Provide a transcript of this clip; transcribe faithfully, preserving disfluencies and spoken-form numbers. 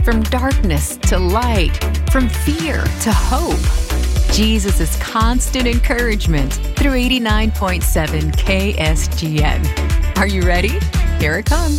from darkness to light, from fear to hope. Jesus' constant encouragement through eighty-nine point seven K S G N. Are you ready? Here it comes.